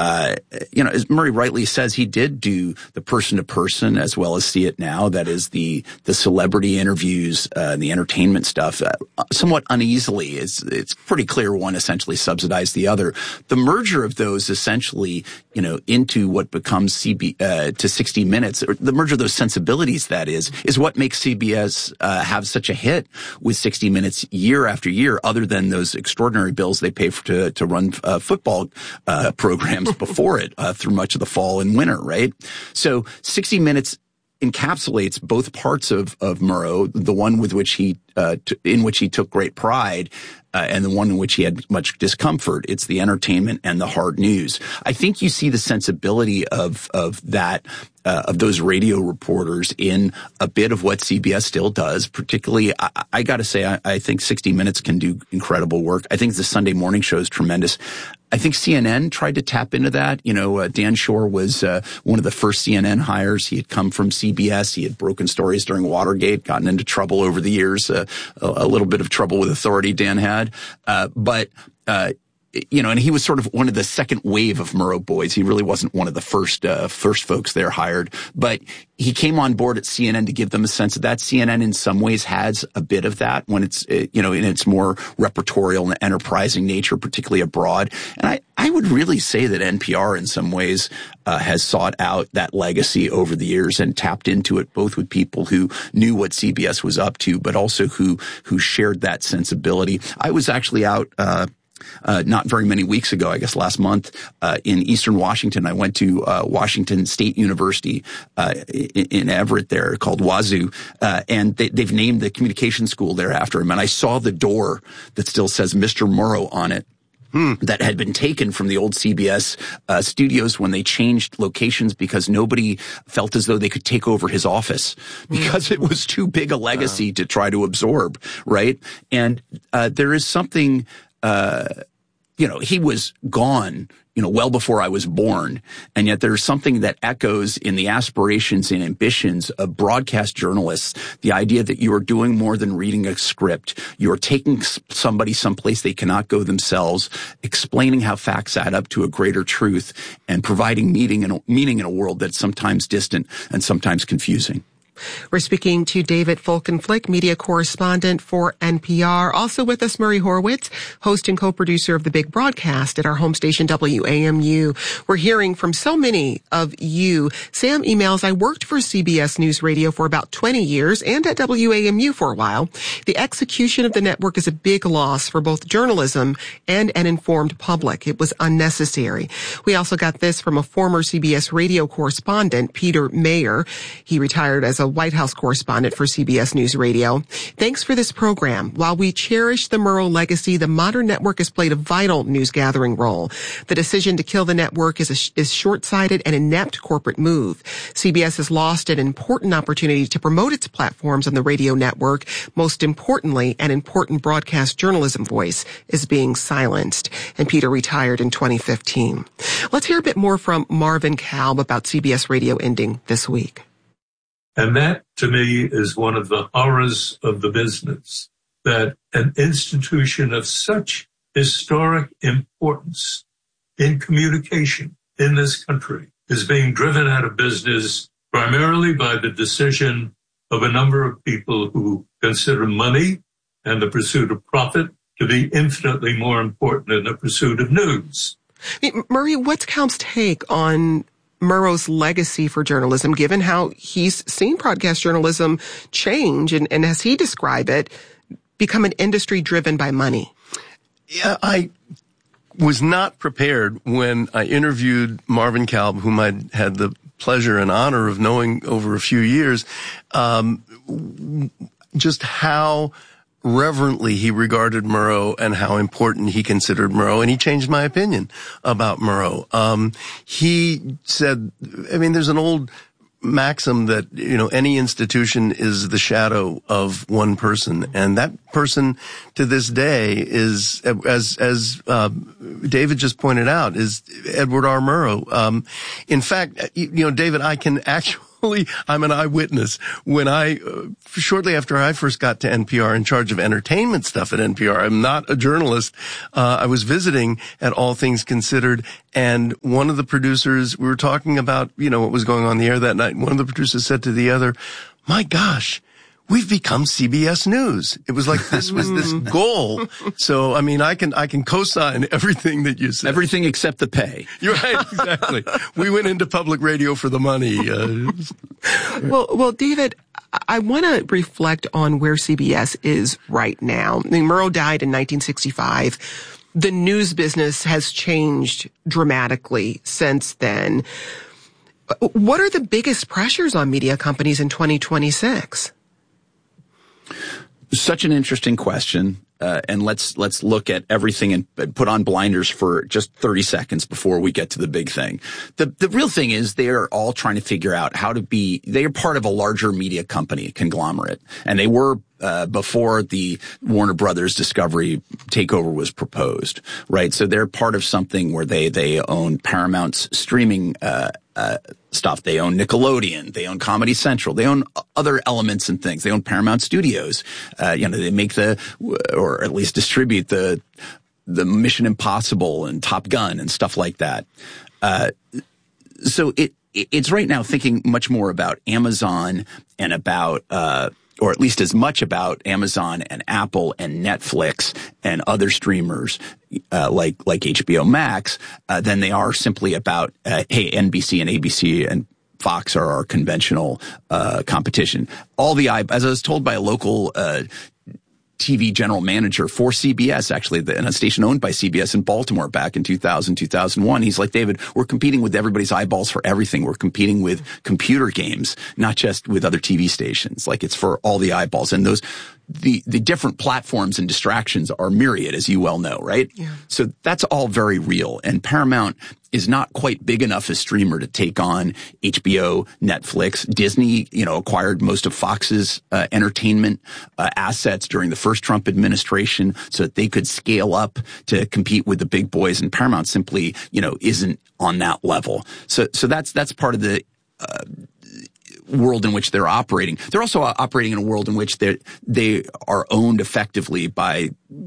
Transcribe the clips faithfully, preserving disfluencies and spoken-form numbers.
uh, you know, as Murray rightly says, he did do the person to person as well as See It Now. That is the, the celebrity interviews, uh, the entertainment stuff, uh, somewhat uneasily. It's, it's pretty clear one essentially subsidized the other. The merger of those essentially, you know, into what becomes C B, uh, to sixty minutes, or the merger of those sensibilities, that is, is what makes C B S, uh, have such a hit with sixty minutes year after year, other than those extraordinary bills they pay for to, to run, uh, football, uh, programs before it, uh, through much of the fall and winter, right? So sixty minutes encapsulates both parts of, of Murrow, the one with which he, uh, t- in which he took great pride, uh, and the one in which he had much discomfort. It's the entertainment and the hard news. I think you see the sensibility of, of that, uh, of those radio reporters in a bit of what C B S still does. Particularly, I, I gotta say, I, I think sixty minutes can do incredible work. I think the Sunday morning show is tremendous. I think C N N tried to tap into that. You know, uh, Dan Shore was uh, one of the first C N N hires. He had come from C B S. He had broken stories during Watergate, gotten into trouble over the years, uh, a, a little bit of trouble with authority Dan had. Uh, but, uh, you know, and he was sort of one of the second wave of Murrow boys. He really wasn't one of the first, uh, first folks there hired, but he came on board at C N N to give them a sense of that. C N N in some ways has a bit of that when it's, you know, in its more repertorial and enterprising nature, particularly abroad. And I, I would really say that N P R in some ways, uh, has sought out that legacy over the years and tapped into it, both with people who knew what C B S was up to, but also who, who shared that sensibility. I was actually out, uh, Uh, not very many weeks ago, I guess last month, uh, in Eastern Washington. I went to, uh, Washington State University, uh, in, in Everett there, called Wazoo, uh, and they, they've named the communication school there after him. And I saw the door that still says Mister Murrow on it. Hmm. That had been taken from the old C B S uh, studios when they changed locations because nobody felt as though they could take over his office because it was too big a legacy wow. to try to absorb, right? And uh, there is something, uh, you know, he was gone, you know, well before I was born. And yet there's something that echoes in the aspirations and ambitions of broadcast journalists. The idea that you are doing more than reading a script. You are taking somebody someplace they cannot go themselves, explaining how facts add up to a greater truth, and providing meaning in a, meaning in a world that's sometimes distant and sometimes confusing. We're speaking to David Folkenflik, media correspondent for N P R. Also with us, Murray Horwitz, host and co-producer of The Big Broadcast at our home station, W A M U. We're hearing from so many of you. Sam emails, I worked for C B S News Radio for about twenty years and at W A M U for a while. The execution of the network is a big loss for both journalism and an informed public. It was unnecessary. We also got this from a former C B S radio correspondent, Peter Mayer. He retired as a White House correspondent for C B S News Radio. Thanks for this program. While we cherish the Murrow legacy, the modern network has played a vital news gathering role. The decision to kill the network is a, is short-sighted and inept corporate move. C B S has lost an important opportunity to promote its platforms on the radio network. Most importantly, an important broadcast journalism voice is being silenced. And Peter retired in twenty fifteen. Let's hear a bit more from Marvin Kalb about C B S Radio ending this week. And that, to me, is one of the horrors of the business, that an institution of such historic importance in communication in this country is being driven out of business primarily by the decision of a number of people who consider money and the pursuit of profit to be infinitely more important than the pursuit of news. Murray, what's Kalb's take on Murrow's legacy for journalism, given how he's seen broadcast journalism change and, and as he described it, become an industry driven by money? Yeah, I was not prepared when I interviewed Marvin Kalb, whom I had the pleasure and honor of knowing over a few years, um, just how reverently he regarded Murrow and how important he considered Murrow, and he changed my opinion about Murrow. Um, he said, I mean, there's an old maxim that, you know, any institution is the shadow of one person, and that person to this day is, as, as, uh, David just pointed out, is Edward R. Murrow. Um, in fact, you know, David, I can actually actually, I'm an eyewitness. When I, uh, shortly after I first got to N P R in charge of entertainment stuff at N P R, I'm not a journalist. Uh, I was visiting at All Things Considered, and one of the producers, we were talking about, you know, what was going on the air that night. One of the producers said to the other, my gosh, we've become C B S News. It was like this was this goal. So, I mean, I can, I can co-sign everything that you said. Everything except the pay. You're right, exactly. We went into public radio for the money. Uh, well, well, David, I want to reflect on where C B S is right now. I mean, Murrow died in nineteen sixty-five. The news business has changed dramatically since then. What are the biggest pressures on media companies in twenty twenty-six? Such an interesting question. Uh, and let's, let's look at everything and, and put on blinders for just thirty seconds before we get to the big thing. The, the real thing is they are all trying to figure out how to be, they are part of a larger media company conglomerate. And they were, uh, before the Warner Brothers Discovery takeover was proposed, right? So they're part of something where they, they own Paramount's streaming, uh, uh, stuff. They own Nickelodeon. They own Comedy Central. They own other elements and things. They own Paramount Studios. Uh, you know, they make the, or at least distribute the, the Mission Impossible and Top Gun and stuff like that. Uh, so it, it's right now thinking much more about Amazon and about, uh, or at least as much about Amazon and Apple and Netflix and other streamers, uh, like, like H B O Max, uh, than they are simply about, uh, hey, N B C and A B C and Fox are our conventional, uh, competition. All the, as I was told by a local, uh, T V general manager for C B S, actually, in a station owned by C B S in Baltimore back in two thousand, two thousand one. He's like, David, we're competing with everybody's eyeballs for everything. We're competing with computer games, not just with other T V stations. Like, it's for all the eyeballs. And those, the, the different platforms and distractions are myriad, as you well know, right? Yeah. So that's all very real. And Paramount is not quite big enough a streamer to take on H B O, Netflix. Disney, you know, acquired most of Fox's uh, entertainment uh, assets during the first Trump administration so that they could scale up to compete with the big boys, and Paramount simply, you know, isn't on that level. So, so that's, that's part of the, uh, world in which they're operating. They're also operating in a world in which they they are owned effectively by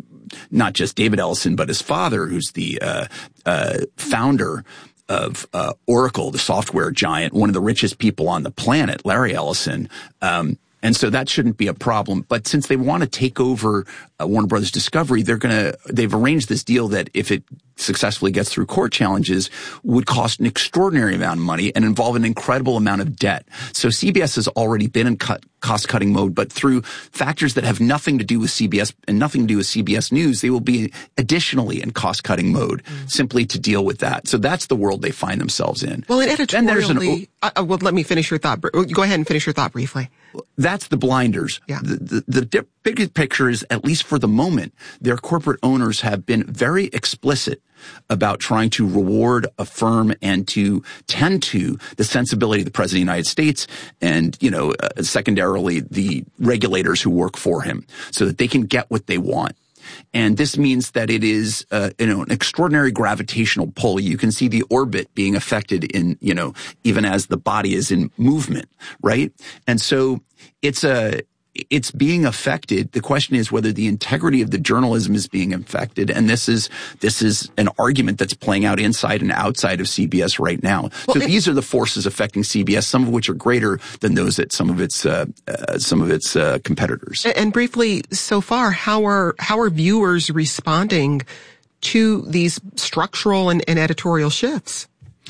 not just David Ellison, but his father, who's the uh, uh, founder of uh, Oracle, the software giant, one of the richest people on the planet, Larry Ellison. Um, and so that shouldn't be a problem. But since they want to take over uh, Warner Brothers Discovery, they're going to, they've arranged this deal that if it successfully gets through court challenges, would cost an extraordinary amount of money and involve an incredible amount of debt. So C B S has already been in cut, cost-cutting mode, but through factors that have nothing to do with C B S and nothing to do with C B S News, they will be additionally in cost-cutting mode mm. simply to deal with that. So that's the world they find themselves in. Well, in editorially, an, uh, well, let me finish your thought. Go ahead and finish your thought briefly. That's the blinders. Yeah. The, the, the dip, biggest picture is, at least for the moment, their corporate owners have been very explicit about trying to reward, affirm, and to tend to the sensibility of the President of the United States and, you know, uh, secondarily, the regulators who work for him so that they can get what they want. And this means that it is, uh, you know, an extraordinary gravitational pull. You can see the orbit being affected in, you know, even as the body is in movement, right? And so it's a, it's being affected. The question is whether the integrity of the journalism is being affected. And this is, this is an argument that's playing out inside and outside of C B S right now. Well, so it, these are the forces affecting C B S, some of which are greater than those at some of its, uh, uh some of its, uh, competitors. And briefly, so far, how are, how are viewers responding to these structural and, and editorial shifts?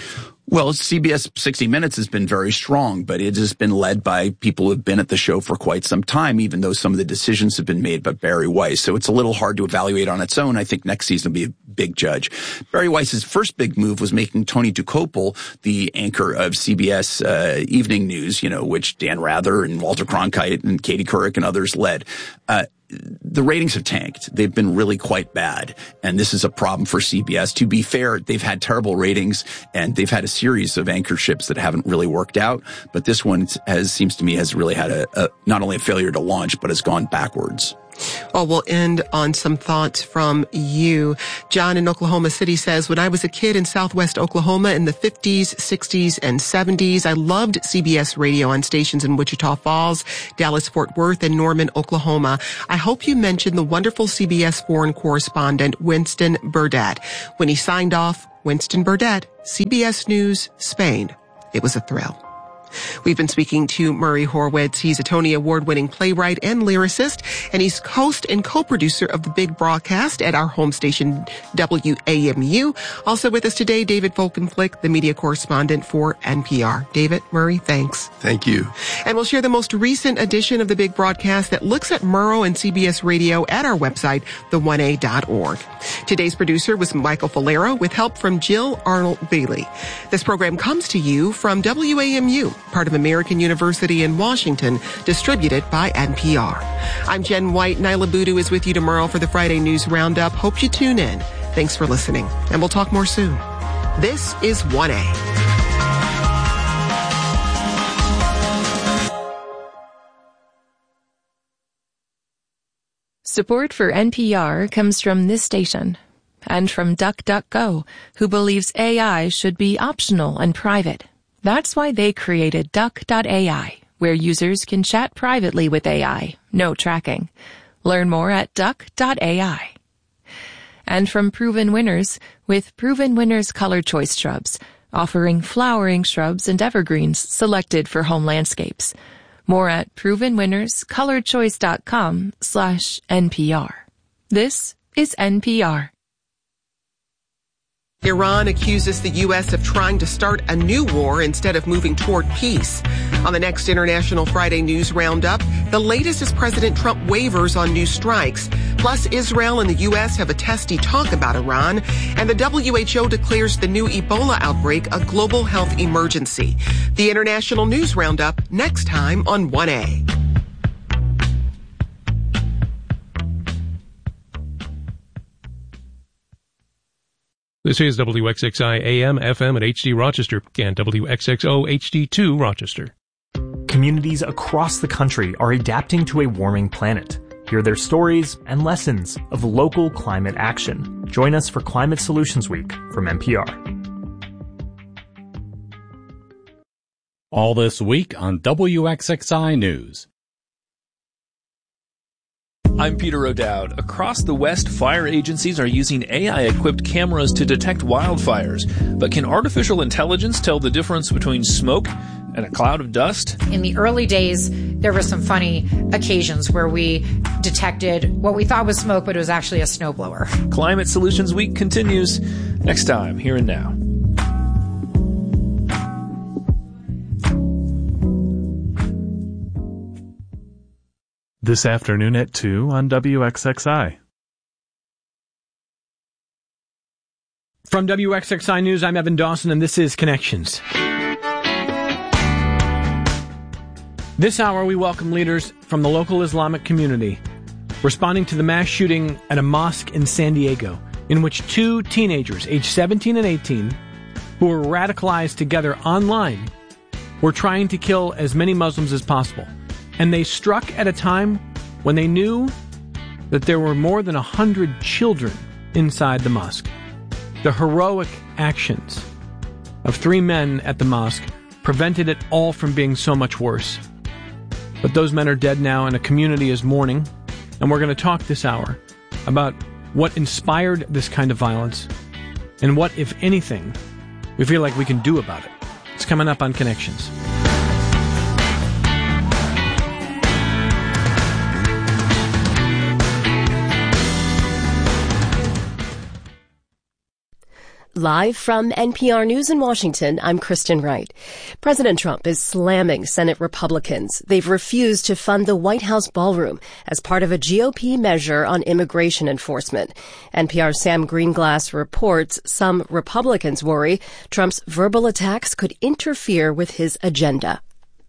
Well, C B S sixty minutes has been very strong, but it has been led by people who have been at the show for quite some time, even though some of the decisions have been made by Barry Weiss. So it's a little hard to evaluate on its own. I think next season will be a big judge. Barry Weiss's first big move was making Tony Dokoupil the anchor of C B S uh, Evening News, you know, which Dan Rather and Walter Cronkite and Katie Couric and others led. Uh, the ratings have tanked. They've been really quite bad. And this is a problem for C B S. To be fair, they've had terrible ratings and they've had a series of anchorships that haven't really worked out. But this one has, seems to me, has really had a, a not only a failure to launch, but has gone backwards. Well, we'll end on some thoughts from you. John in Oklahoma City says, when I was a kid in Southwest Oklahoma in the fifties, sixties, and seventies, I loved C B S radio on stations in Wichita Falls, Dallas, Fort Worth, and Norman, Oklahoma. I hope you mentioned the wonderful C B S foreign correspondent, Winston Burdett. When he signed off, Winston Burdett, C B S News, Spain. It was a thrill. We've been speaking to Murray Horwitz. He's a Tony Award-winning playwright and lyricist, and he's host and co-producer of The Big Broadcast at our home station, W A M U. Also with us today, David Folkenflik, the media correspondent for N P R. David, Murray, thanks. Thank you. And we'll share the most recent edition of The Big Broadcast that looks at Murrow and C B S Radio at our website, the one a dot org. Today's producer was Michael Falero with help from Jill Arnold-Bailey. This program comes to you from W A M U, part of American University in Washington, distributed by N P R. I'm Jen White. Nyla Boodoo is with you tomorrow for the Friday News Roundup. Hope you tune in. Thanks for listening, and we'll talk more soon. This is one A. Support for N P R comes from this station and from DuckDuckGo, who believes A I should be optional and private. That's why they created Duck dot A I, where users can chat privately with A I, no tracking. Learn more at Duck dot A I. And from Proven Winners, with Proven Winners Color Choice Shrubs, offering flowering shrubs and evergreens selected for home landscapes. More at proven winners color choice dot com slash N P R. This is N P R. Iran accuses the U S of trying to start a new war instead of moving toward peace. On the next International Friday News Roundup, the latest is President Trump waivers on new strikes. Plus, Israel and the U S have a testy talk about Iran, and the W H O declares the new Ebola outbreak a global health emergency. The International News Roundup next time on one A. This is W X X I A M, F M at H D Rochester and W X X O H D two Rochester. Communities across the country are adapting to a warming planet. Hear their stories and lessons of local climate action. Join us for Climate Solutions Week from N P R. All this week on W X X I News. I'm Peter O'Dowd. Across the West, fire agencies are using A I-equipped cameras to detect wildfires. But can artificial intelligence tell the difference between smoke and a cloud of dust? In the early days, there were some funny occasions where we detected what we thought was smoke, but it was actually a snowblower. Climate Solutions Week continues next time, here and now. This afternoon at two on W X X I. From W X X I News, I'm Evan Dawson, and this is Connections. This hour, we welcome leaders from the local Islamic community, responding to the mass shooting at a mosque in San Diego, in which two teenagers, aged seventeen and eighteen, who were radicalized together online, were trying to kill as many Muslims as possible. And they struck at a time when they knew that there were more than a hundred children inside the mosque. The heroic actions of three men at the mosque prevented it all from being so much worse. But those men are dead now, and a community is mourning. And we're going to talk this hour about what inspired this kind of violence and what, if anything, we feel like we can do about it. It's coming up on Connections. Live from N P R News in Washington, I'm Kristen Wright. President Trump is slamming Senate Republicans. They've refused to fund the White House ballroom as part of a G O P measure on immigration enforcement. N P R's Sam Greenglass reports some Republicans worry Trump's verbal attacks could interfere with his agenda.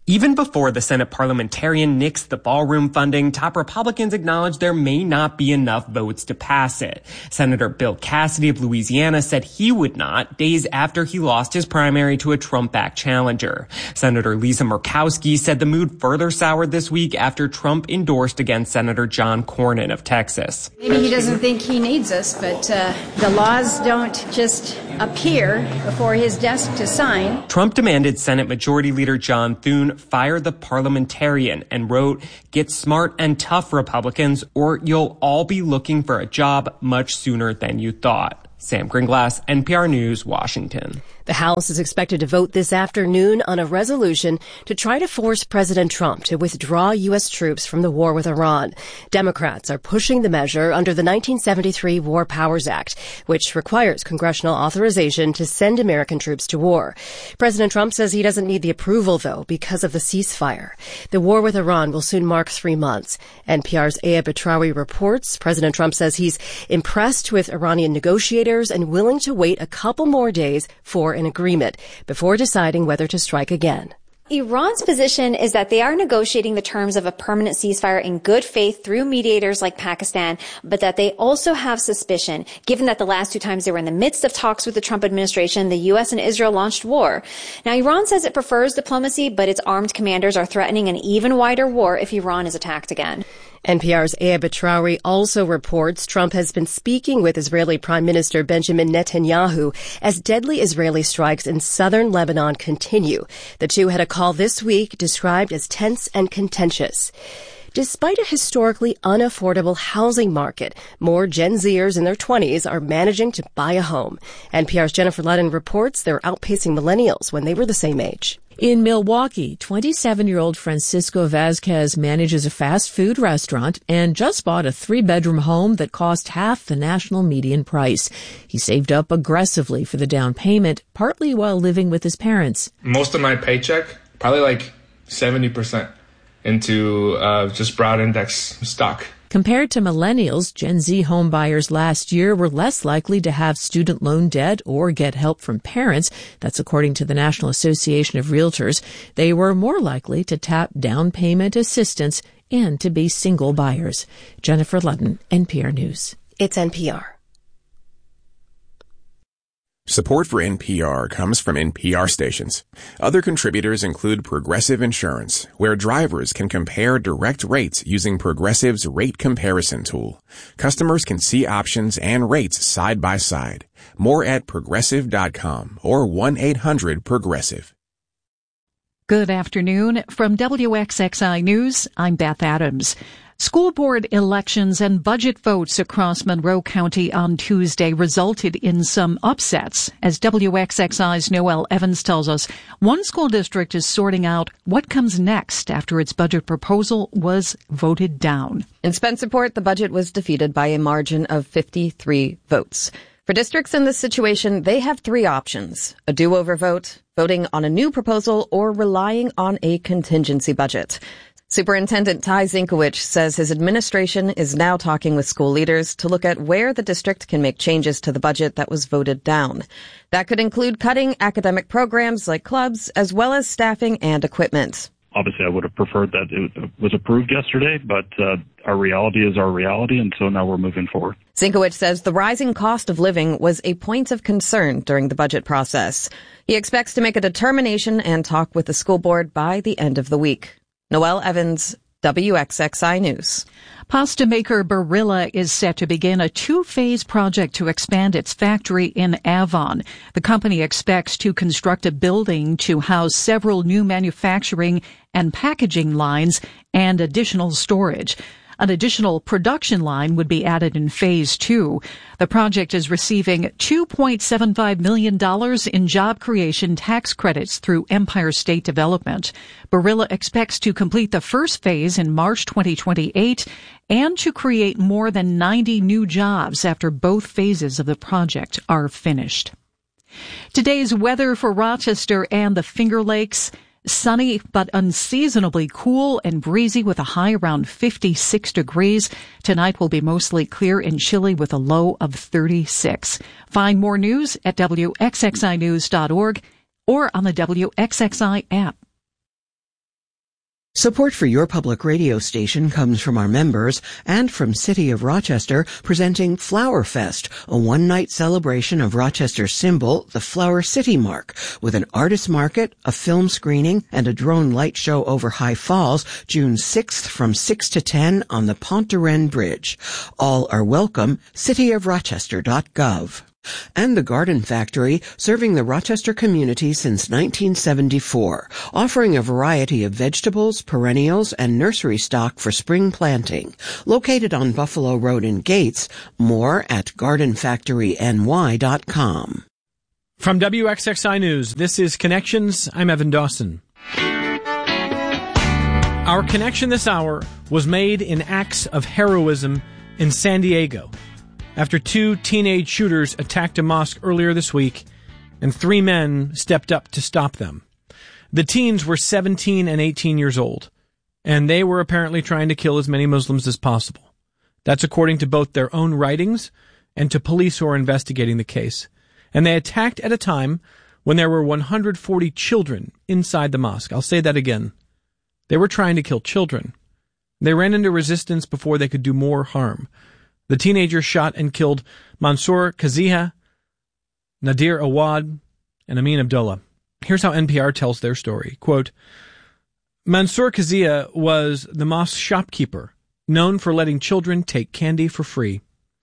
Even before the Senate parliamentarian nixed the ballroom funding, top Republicans acknowledged there may not be enough votes to pass it. Senator Bill Cassidy of Louisiana said he would not, days after he lost his primary to a Trump-backed challenger. Senator Lisa Murkowski said the mood further soured this week after Trump endorsed against Senator John Cornyn of Texas. Maybe he doesn't think he needs us, but uh, the laws don't just appear before his desk to sign. Trump demanded Senate Majority Leader John Thune fire the parliamentarian and wrote, "Get smart and tough, Republicans, or you'll all be looking for a job much sooner than you thought." Sam Gringlass, N P R News, Washington. The House is expected to vote this afternoon on a resolution to try to force President Trump to withdraw U S troops from the war with Iran. Democrats are pushing the measure under the nineteen seventy-three War Powers Act, which requires congressional authorization to send American troops to war. President Trump says he doesn't need the approval, though, because of the ceasefire. The war with Iran will soon mark three months. N P R's Aya Betrawi reports President Trump says he's impressed with Iranian negotiators and willing to wait a couple more days for an agreement before deciding whether to strike again. Iran's position is that they are negotiating the terms of a permanent ceasefire in good faith through mediators like Pakistan, but that they also have suspicion, given that the last two times they were in the midst of talks with the Trump administration, the U S and Israel launched war. Now, Iran says it prefers diplomacy, but its armed commanders are threatening an even wider war if Iran is attacked again. N P R's Aya Betrawi also reports Trump has been speaking with Israeli Prime Minister Benjamin Netanyahu as deadly Israeli strikes in southern Lebanon continue. The two had a call this week described as tense and contentious. Despite a historically unaffordable housing market, more Gen Zers in their twenties are managing to buy a home. N P R's Jennifer Ludden reports they're outpacing millennials when they were the same age. In Milwaukee, twenty-seven-year-old Francisco Vasquez manages a fast food restaurant and just bought a three-bedroom home that cost half the national median price. He saved up aggressively for the down payment, partly while living with his parents. Most of my paycheck, probably like seventy percent, into uh, just broad index stock. Compared to millennials, Gen Z home buyers last year were less likely to have student loan debt or get help from parents. That's according to the National Association of Realtors. They were more likely to tap down payment assistance and to be single buyers. Jennifer Ludden, N P R News. It's N P R. Support for N P R comes from N P R stations. Other contributors include Progressive Insurance, where drivers can compare direct rates using Progressive's rate comparison tool. Customers can see options and rates side by side. More at progressive dot com or one eight hundred progressive. Good afternoon. From W X X I News, I'm Beth Adams. School board elections and budget votes across Monroe County on Tuesday resulted in some upsets. As W X X I's Noel Evans tells us, one school district is sorting out what comes next after its budget proposal was voted down. In Spencerport, the budget was defeated by a margin of fifty-three votes. For districts in this situation, they have three options: a do-over vote, voting on a new proposal, or relying on a contingency budget. Superintendent Ty Zinkowicz says his administration is now talking with school leaders to look at where the district can make changes to the budget that was voted down. That could include cutting academic programs like clubs, as well as staffing and equipment. Obviously, I would have preferred that it was approved yesterday, but uh, our reality is our reality, and so now we're moving forward. Zinkowicz says the rising cost of living was a point of concern during the budget process. He expects to make a determination and talk with the school board by the end of the week. Noel Evans, W X X I News. Pasta maker Barilla is set to begin a two-phase project to expand its factory in Avon. The company expects to construct a building to house several new manufacturing and packaging lines and additional storage. An additional production line would be added in phase two. The project is receiving two point seven five million dollars in job creation tax credits through Empire State Development. Barilla expects to complete the first phase in March twenty twenty-eight and to create more than ninety new jobs after both phases of the project are finished. Today's weather for Rochester and the Finger Lakes: sunny but unseasonably cool and breezy with a high around fifty-six degrees. Tonight will be mostly clear and chilly with a low of thirty-six. Find more news at W X X I news dot org or on the W X X I app. Support for your public radio station comes from our members and from City of Rochester presenting Flower Fest, a one-night celebration of Rochester's symbol, the Flower City Mark, with an artist market, a film screening, and a drone light show over High Falls, June sixth from six to ten on the Pont de Rennes Bridge. All are welcome, city of rochester dot gov. And the Garden Factory, serving the Rochester community since nineteen seventy-four, offering a variety of vegetables, perennials, and nursery stock for spring planting. Located on Buffalo Road in Gates, more at garden factory n y dot com. From W X X I News, this is Connections. I'm Evan Dawson. Our connection this hour was made in acts of heroism in San Diego, after two teenage shooters attacked a mosque earlier this week, and three men stepped up to stop them. The teens were seventeen and eighteen years old, and they were apparently trying to kill as many Muslims as possible. That's according to both their own writings and to police who are investigating the case. And they attacked at a time when there were one hundred forty children inside the mosque. I'll say that again. They were trying to kill children. They ran into resistance before they could do more harm. The teenagers shot and killed Mansour Kaziha, Nadir Awad, and Amin Abdullah. Here's how N P R tells their story. Quote, Mansour Kaziha was the mosque shopkeeper, known for letting children take candy for free.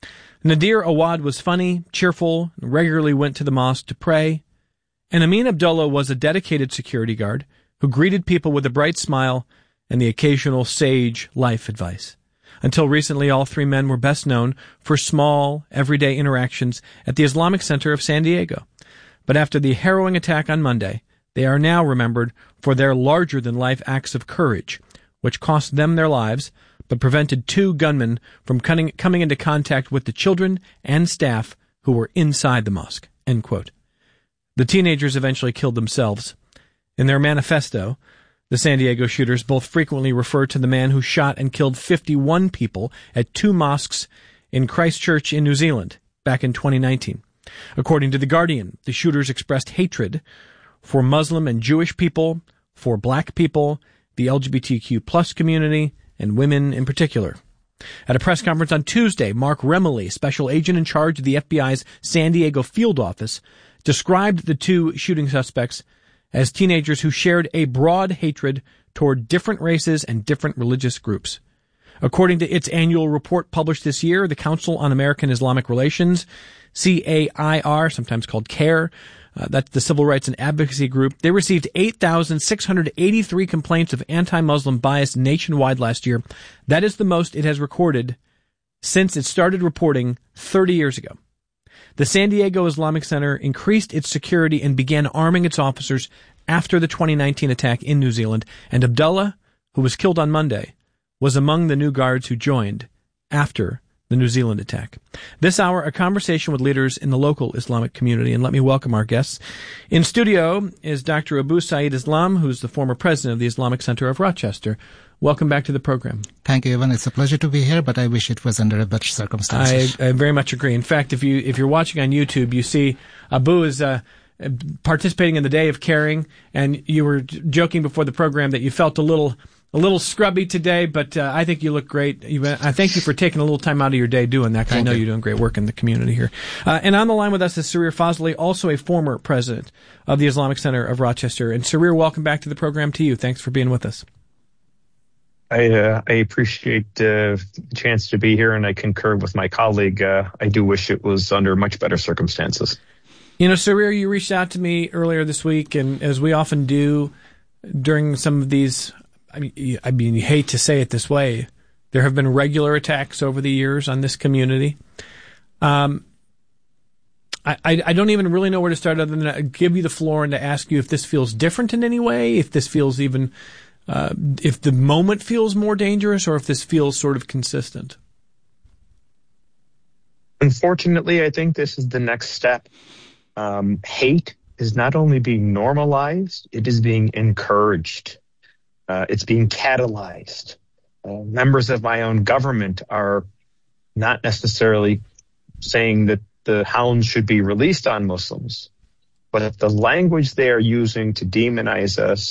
Nadir Awad was funny, cheerful, and regularly went to the mosque to pray. And Amin Abdullah was a dedicated security guard who greeted people with a bright smile and the occasional sage life advice. Until recently, all three men were best known for small, everyday interactions at the Islamic Center of San Diego. But after the harrowing attack on Monday, they are now remembered for their larger-than-life acts of courage, which cost them their lives, but prevented two gunmen from coming, coming into contact with the children and staff who were inside the mosque. End quote. The teenagers eventually killed themselves. In their manifesto, the San Diego shooters both frequently refer to the man who shot and killed fifty-one people at two mosques in Christchurch in New Zealand back in twenty nineteen. According to The Guardian, the shooters expressed hatred for Muslim and Jewish people, for black people, the L G B T Q plus community, and women in particular. At a press conference on Tuesday, Mark Remley, special agent in charge of the F B I's San Diego field office, described the two shooting suspects as teenagers who shared a broad hatred toward different races and different religious groups. According to its annual report published this year, the Council on American Islamic Relations, C A I R, sometimes called CAIR, uh, that's the civil rights and advocacy group, they received eight thousand six hundred eighty-three complaints of anti-Muslim bias nationwide last year. That is the most it has recorded since it started reporting thirty years ago. The San Diego Islamic Center increased its security and began arming its officers after the twenty nineteen attack in New Zealand, and Abdullah, who was killed on Monday, was among the new guards who joined after the New Zealand attack. This hour, a conversation with leaders in the local Islamic community, and let me welcome our guests. In studio is Doctor Abu Saeed Islam, who's the former president of the Islamic Center of Rochester. Welcome back to the program. Thank you, Evan. It's a pleasure to be here, but I wish it was under a better circumstances. I, I very much agree. In fact, if you if you're watching on YouTube, you see Abu is uh, participating in the Day of Caring, and you were joking before the program that you felt a little a little scrubby today, but uh, I think you look great. I thank you for taking a little time out of your day doing that, because I know you. you're doing great work in the community here. Uh, and on the line with us is Sarir Fazli, also a former president of the Islamic Center of Rochester. And Sarir, welcome back to the program to you. Thanks for being with us. I, uh, I appreciate uh, the chance to be here, and I concur with my colleague. Uh, I do wish it was under much better circumstances. You know, Sarir, you reached out to me earlier this week, and as we often do during some of these, I mean, I mean, you hate to say it this way, there have been regular attacks over the years on this community. Um, I, I, I don't even really know where to start other than to give you the floor and to ask you if this feels different in any way, if this feels even... Uh, if the moment feels more dangerous, or if this feels sort of consistent? Unfortunately, I think this is the next step. Um, hate is not only being normalized, it is being encouraged. Uh, it's being catalyzed. Uh, members of my own government are not necessarily saying that the hounds should be released on Muslims, but if the language they are using to demonize us,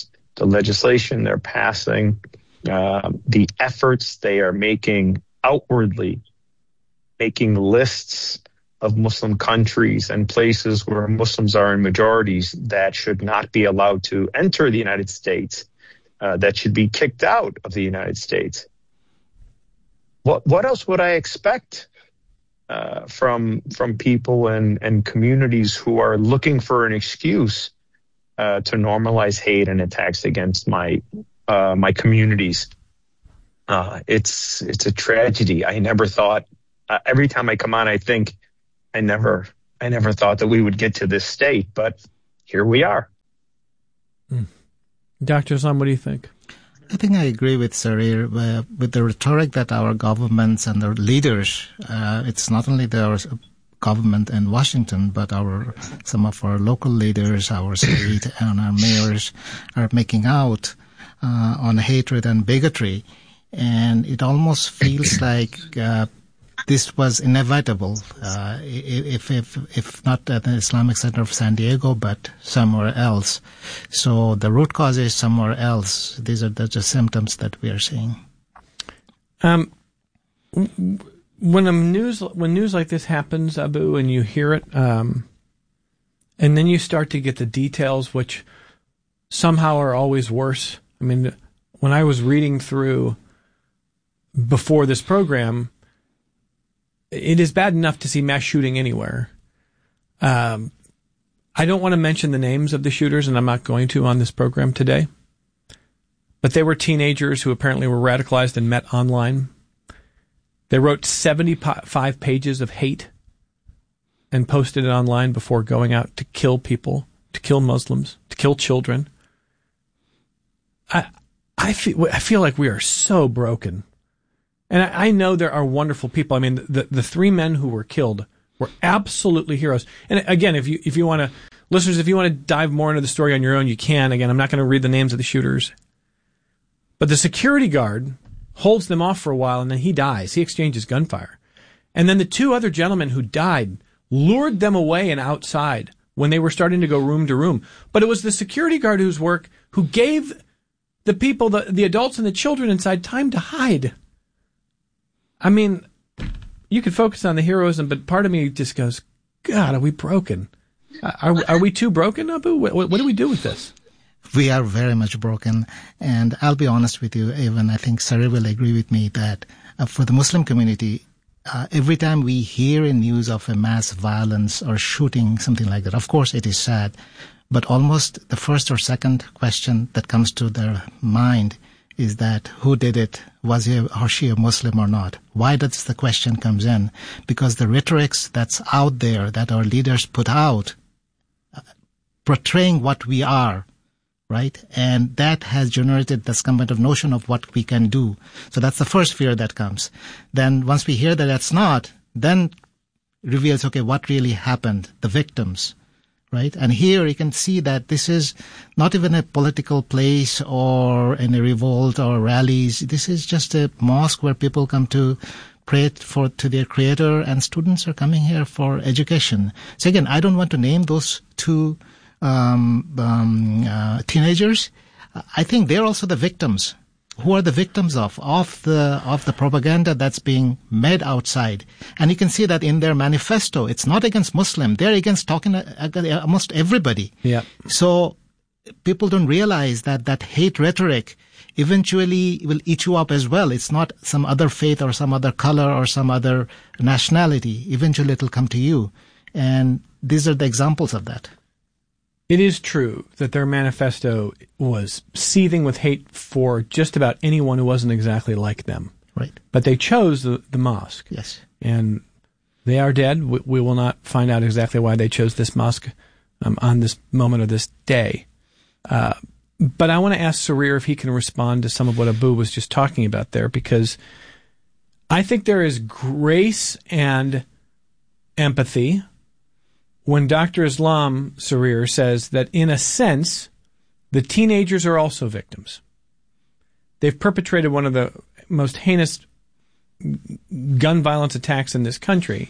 the legislation they're passing, uh, the efforts they are making outwardly, making lists of Muslim countries and places where Muslims are in majorities that should not be allowed to enter the United States, uh, that should be kicked out of the United States. What what else would I expect uh, from from people and, and communities who are looking for an excuse uh, to normalize hate and attacks against my uh, my communities? Uh, it's it's a tragedy. I never thought. Uh, every time I come on, I think I never I never thought that we would get to this state, but here we are. Mm. Doctor Islam, what do you think? I think I agree with Sarir uh, with the rhetoric that our governments and their leaders, uh, it's not only their government in Washington, but our some of our local leaders, our state and our mayors are making out uh, on hatred and bigotry. And it almost feels like uh, this was inevitable, uh, if, if, if not at the Islamic Center of San Diego, but somewhere else. So the root cause is somewhere else. These are the just symptoms that we are seeing. Um, when a news, when news like this happens, Abu, and you hear it, um, and then you start to get the details, which somehow are always worse. I mean, when I was reading through before this program, it is bad enough to see mass shooting anywhere. Um, I don't want to mention the names of the shooters, and I'm not going to on this program today. But they were teenagers who apparently were radicalized and met online. They wrote seventy-five pages of hate and posted it online before going out to kill people, to kill Muslims, to kill children. I I feel I feel like we are so broken. And I know there are wonderful people. I mean, the the three men who were killed were absolutely heroes. And again, if you if you want to, listeners, if you want to dive more into the story on your own, you can. Again, I'm not going to read the names of the shooters. But the security guard holds them off for a while, and then he dies. He exchanges gunfire. And then the two other gentlemen who died lured them away and outside when they were starting to go room to room. But it was the security guard whose work who gave the people, the, the adults and the children inside, time to hide. I mean, you could focus on the heroism, but part of me just goes, God, are we broken? Are, are we too broken, Abu? What, what do we do with this? We are very much broken. And I'll be honest with you, even I think Sarir will agree with me that uh, for the Muslim community, uh, every time we hear in news of a mass violence or shooting, something like that, of course it is sad, but almost the first or second question that comes to their mind is that who did it? Was he or she a Muslim or not? Why does the question comes in? Because the rhetorics that's out there that our leaders put out, uh, portraying what we are, right? And that has generated this kind of notion of what we can do. So that's the first fear that comes. Then once we hear that that's not, then reveals, okay, what really happened? The victims. Right? And here you can see that this is not even a political place or in a revolt or rallies. This is just a mosque where people come to pray for to their creator, and students are coming here for education. So again, I don't want to name those two um, um, uh, teenagers. I think they're also the victims. Who are the victims of of the of the propaganda that's being made outside? And you can see that in their manifesto. It's not against Muslim. They're against talking against almost everybody. Yeah. So people don't realize that that hate rhetoric eventually will eat you up as well. It's not some other faith or some other color or some other nationality. Eventually it'll come to you. And these are the examples of that. It is true that their manifesto was seething with hate for just about anyone who wasn't exactly like them. Right. But they chose the, the mosque. Yes. And they are dead. We, we will not find out exactly why they chose this mosque um, on this moment of this day. Uh, but I want to ask Sarir if he can respond to some of what Abu was just talking about there, because I think there is grace and empathy when Doctor Islam, Sarir, says that in a sense, the teenagers are also victims. They've perpetrated one of the most heinous gun violence attacks in this country,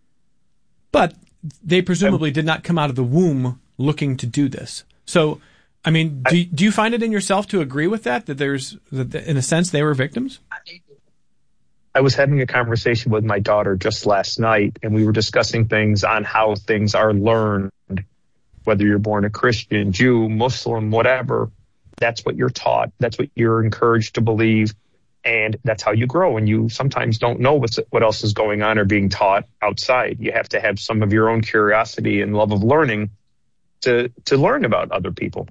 but they presumably did not come out of the womb looking to do this. So I mean, do, do you find it in yourself to agree with that, that there's, that in a sense, they were victims? I was having a conversation with my daughter just last night, and we were discussing things on how things are learned, whether you're born a Christian, Jew, Muslim, whatever. That's what you're taught. That's what you're encouraged to believe. And that's how you grow. And you sometimes don't know what's, what else is going on or being taught outside. You have to have some of your own curiosity and love of learning to, to learn about other people.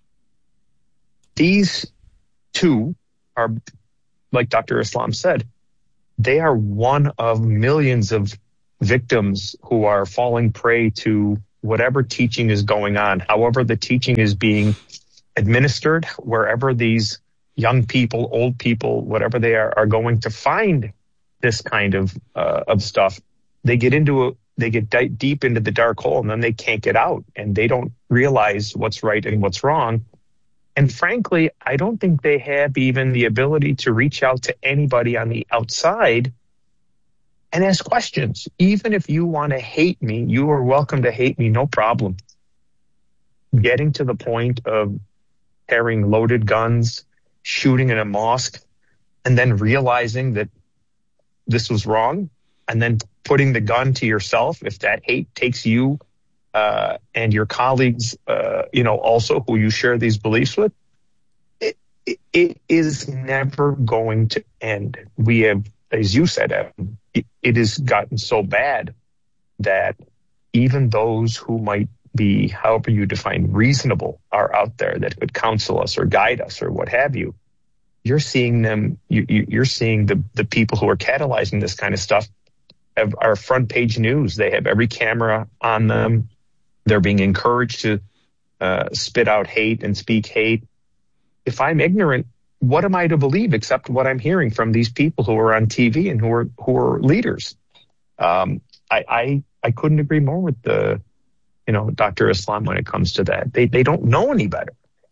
These two are, like Doctor Islam said, they are one of millions of victims who are falling prey to whatever teaching is going on, however the teaching is being administered, wherever these young people, old people, whatever they are, are going to find this kind of uh, of stuff. They get into a, they get di- deep into the dark hole, and then they can't get out, and they don't realize what's right and what's wrong. And frankly, I don't think they have even the ability to reach out to anybody on the outside and ask questions. Even if you want to hate me, you are welcome to hate me, no problem. Getting to the point of carrying loaded guns, shooting in a mosque, and then realizing that this was wrong, and then putting the gun to yourself, if that hate takes you Uh, and your colleagues, uh, you know, also who you share these beliefs with, it, it, it is never going to end. We have, as you said, Evan, it, it has gotten so bad that even those who might be, however you define reasonable, are out there that could counsel us or guide us or what have you. You're seeing them, you, you, you're seeing the, the people who are catalyzing this kind of stuff have our front page news. They have every camera on them. They're being encouraged to uh, spit out hate and speak hate. If I'm ignorant, what am I to believe except what I'm hearing from these people who are on T V and who are who are leaders? Um, I, I I couldn't agree more with the, you know, Doctor Islam when it comes to that. They they don't know any better.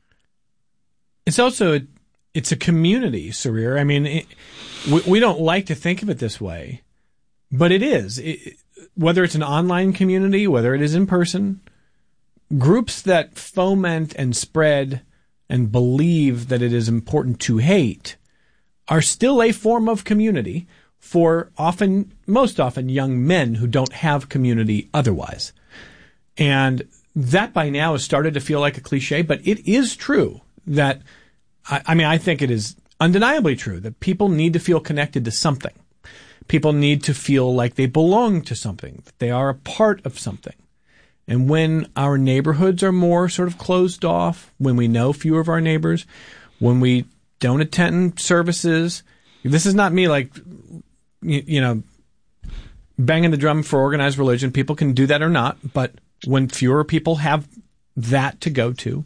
It's also it's a community, Sarir. I mean, it, we, we don't like to think of it this way, but it is. It, whether it's an online community, whether it is in person, groups that foment and spread and believe that it is important to hate are still a form of community for often, most often, young men who don't have community otherwise. And that by now has started to feel like a cliche, but it is true that, I, I mean, I think it is undeniably true that people need to feel connected to something. People need to feel like they belong to something, that they are a part of something. And when our neighborhoods are more sort of closed off, when we know fewer of our neighbors, when we don't attend services, this is not me like, you, you know, banging the drum for organized religion. People can do that or not, but when fewer people have that to go to,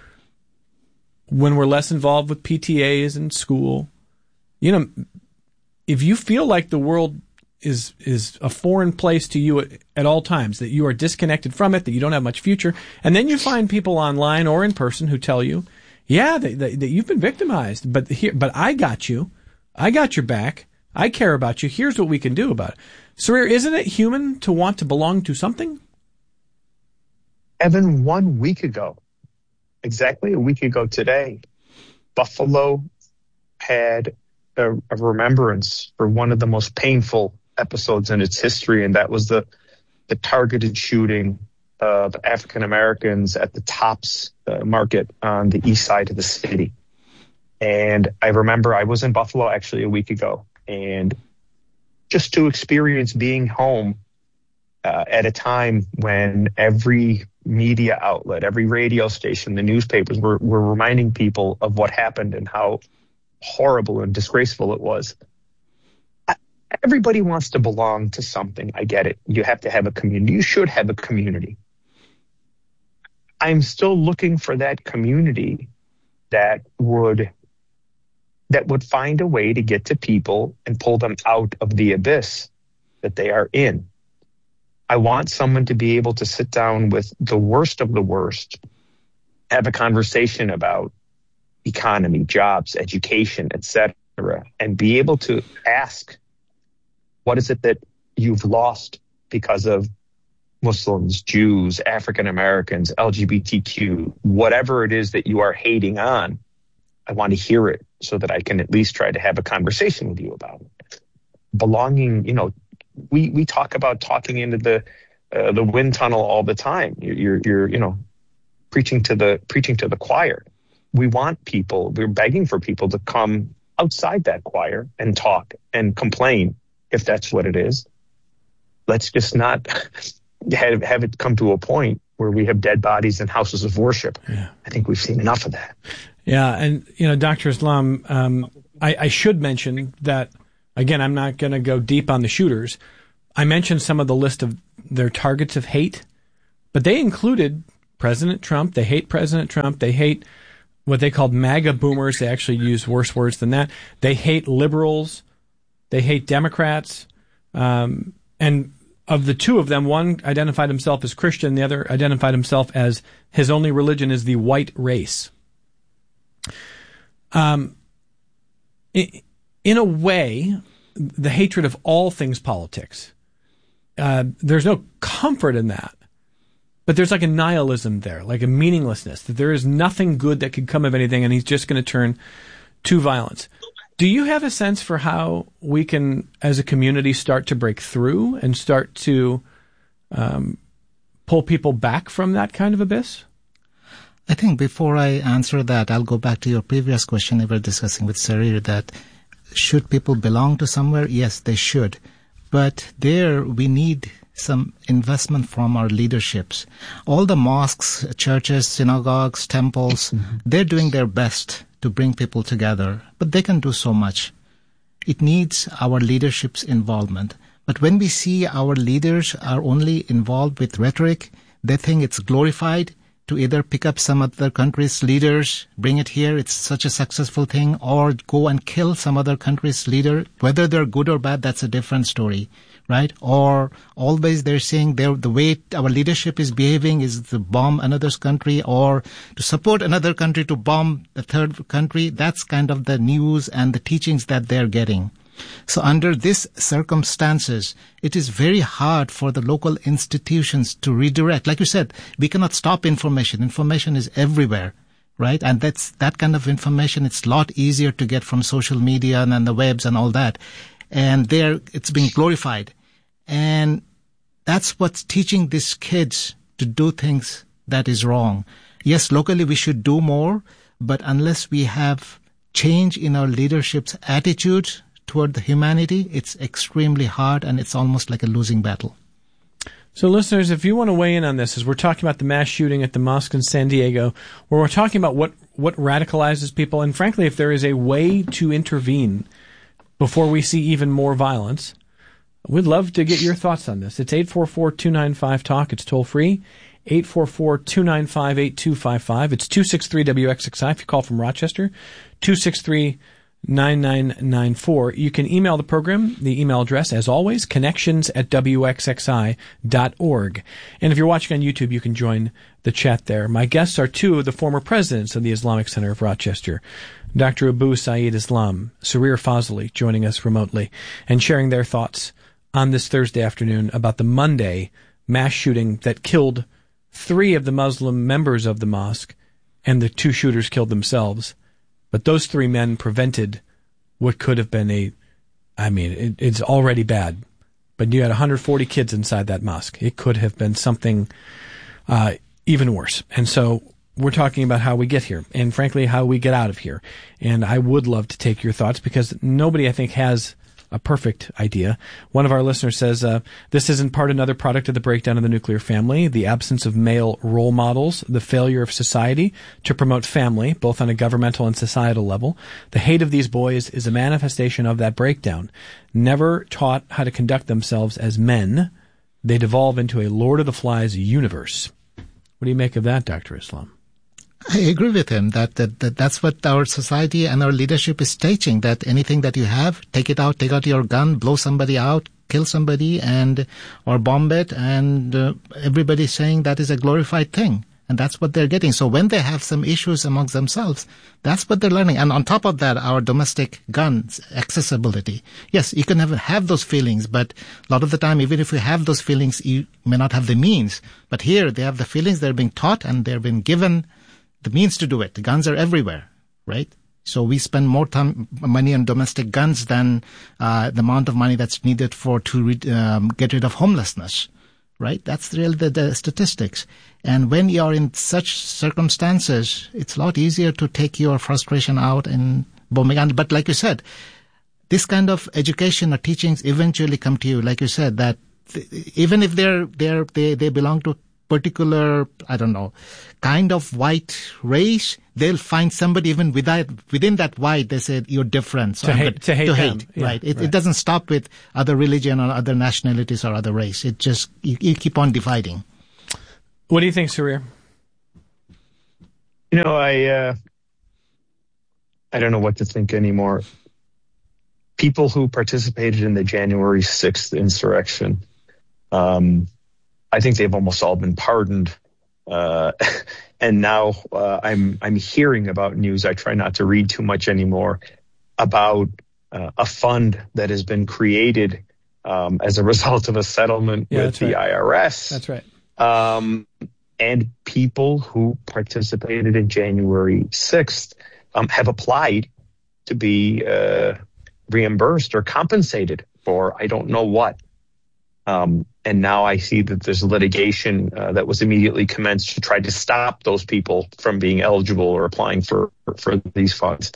when we're less involved with P T As and school, you know, if you feel like the world is is a foreign place to you at, at all times, that you are disconnected from it, that you don't have much future, and then you find people online or in person who tell you, yeah, that, that, that you've been victimized, but here, but I got you. I got your back. I care about you. Here's what we can do about it. Sarir, isn't it human to want to belong to something? Evan, one week ago, exactly a week ago today, Buffalo had A, a remembrance for one of the most painful episodes in its history, and that was the the targeted shooting of African Americans at the Tops uh, Market on the east side of the city. And I remember I was in Buffalo actually a week ago, and just to experience being home uh, at a time when every media outlet, every radio station, the newspapers were, were reminding people of what happened and how horrible and disgraceful it was. I, everybody wants to belong to something. I get it. You have to have a community. You should have a community. I'm still looking for that community that would that would find a way to get to people and pull them out of the abyss that they are in. I want someone to be able to sit down with the worst of the worst, have a conversation about economy, jobs, education, et cetera, and be able to ask, what is it that you've lost because of Muslims, Jews, African Americans, L G B T Q, whatever it is that you are hating on, I want to hear it so that I can at least try to have a conversation with you about it. Belonging, you know, we, we talk about talking into the uh, the wind tunnel all the time. You're, you're, you're, you know, preaching to the preaching to the choir. We want people, we're begging for people to come outside that choir and talk and complain if that's what it is. Let's just not have, have it come to a point where we have dead bodies in houses of worship. Yeah. I think we've seen enough of that. Yeah, and, you know, Doctor Islam, um, I, I should mention that, again, I'm not going to go deep on the shooters. I mentioned some of the list of their targets of hate, but they included President Trump. They hate President Trump. They hate what they called MAGA boomers. They actually use worse words than that. They hate liberals. They hate Democrats. Um, and of the two of them, one identified himself as Christian. The other identified himself as his only religion is the white race. Um, in a way, the hatred of all things politics, uh, there's no comfort in that. But there's like a nihilism there, like a meaninglessness, that there is nothing good that could come of anything, and he's just going to turn to violence. Do you have a sense for how we can, as a community, start to break through and start to um, pull people back from that kind of abyss? I think before I answer that, I'll go back to your previous question we were discussing with Sarir, that should people belong to somewhere? Yes, they should. But there we need some investment from our leaderships. All the mosques, churches, synagogues, temples, mm-hmm. they're doing their best to bring people together, but they can do so much. It needs our leadership's involvement. But when we see our leaders are only involved with rhetoric, they think it's glorified to either pick up some other country's leaders, bring it here, it's such a successful thing, or go and kill some other country's leader. Whether they're good or bad, that's a different story, right? Or always they're saying they're, the way our leadership is behaving is to bomb another country or to support another country to bomb the third country. That's kind of the news and the teachings that they're getting. So under these circumstances, it is very hard for the local institutions to redirect. Like you said, we cannot stop information. Information is everywhere, right? And that's that kind of information. It's a lot easier to get from social media and, and the webs and all that. And there, it's being glorified. And that's what's teaching these kids to do things that is wrong. Yes, locally we should do more, but unless we have change in our leadership's attitude toward the humanity, it's extremely hard, and it's almost like a losing battle. So listeners, if you want to weigh in on this, as we're talking about the mass shooting at the mosque in San Diego, where we're talking about what, what radicalizes people, and frankly, if there is a way to intervene before we see even more violence, we'd love to get your thoughts on this. It's eight four four, two nine five, talk. It's toll free. eight four four, two nine five, eight two five five. It's two six three W X X I if you call from Rochester. two six three, nine nine nine four. You can email the program. The email address, as always, connections at W X X I dot org. And if you're watching on YouTube, you can join the chat there. My guests are two of the former presidents of the Islamic Center of Rochester, Doctor Abu Saeed Islam, Sarir Fazli, joining us remotely and sharing their thoughts on this Thursday afternoon about the Monday mass shooting that killed three of the Muslim members of the mosque, and the two shooters killed themselves. But those three men prevented what could have been a, I mean, it, it's already bad, but you had one hundred forty kids inside that mosque. It could have been something uh, even worse. And so we're talking about how we get here, and frankly, how we get out of here. And I would love to take your thoughts, because nobody, I think, has a perfect idea. One of our listeners says, uh, this is in part another product of the breakdown of the nuclear family, the absence of male role models, the failure of society to promote family, both on a governmental and societal level. The hate of these boys is a manifestation of that breakdown. Never taught how to conduct themselves as men, they devolve into a Lord of the Flies universe. What do you make of that, Doctor Islam? I agree with him that, that, that that's what our society and our leadership is teaching, that anything that you have, take it out, take out your gun, blow somebody out, kill somebody, and or bomb it, and uh, everybody's saying that is a glorified thing. And that's what they're getting. So when they have some issues amongst themselves, that's what they're learning. And on top of that, our domestic guns accessibility. Yes, you can have, have those feelings, but a lot of the time, even if you have those feelings, you may not have the means. But here, they have the feelings, they're being taught, and they're being given the means to do it. The guns are everywhere, right? So we spend more time, money on domestic guns than uh, the amount of money that's needed for to re- um, get rid of homelessness. Right? That's really the, the statistics. And when you're in such circumstances, it's a lot easier to take your frustration out in bombing. And, but like you said, this kind of education or teachings eventually come to you. Like you said, that th- even if they're, they're, they, they belong to particular, I don't know, kind of white race, they'll find somebody even within, within that white, they said, you're different. So to, I'm hate, good, to hate, to them. hate Yeah, right. It, right. It doesn't stop with other religion or other nationalities or other race. It just, you, you keep on dividing. What do you think, Surir? You know, I, uh, I don't know what to think anymore. People who participated in the January sixth insurrection, um, I think they've almost all been pardoned. Uh, and now uh, I'm I'm hearing about news. I try not to read too much anymore about uh, a fund that has been created um, as a result of a settlement yeah, with the right. I R S. That's right. Um, and people who participated in January sixth um, have applied to be uh, reimbursed or compensated for I don't know what. Um, and now I see that there's litigation uh, that was immediately commenced to try to stop those people from being eligible or applying for, for these funds.